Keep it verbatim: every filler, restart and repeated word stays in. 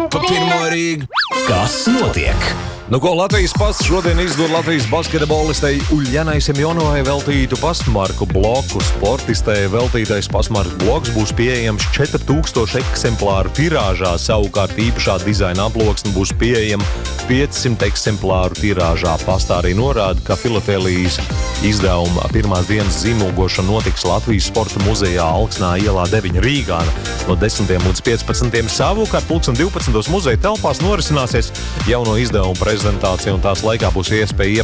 Pa pirmo Rīgu. Kas notiek? Nu, ko Latvijas pasts šodien izdod Latvijas basketbolistei Uļjanai Semjonovai veltītu pasmarku bloku. Sportistei veltītais pasmarku bloks būs pieejams četri tūkstoši eksemplāru tirāžā, savukārt īpašā dizaina aploksne būs pieejama piecsimt eksemplāru tirāžā. Pastā arī norāda, ka Filatēlijas izdevuma pirmās dienas zīmogošana notiks Latvijas sporta muzejā Alksnā ielā deviņi Rīgā no desmitiem līdz piecpadsmitiem. Savukārt pulksten divpadsmitos muzeja telpās norisināsies jauno izdevumu prezentācija, un tās laikā būs iespēja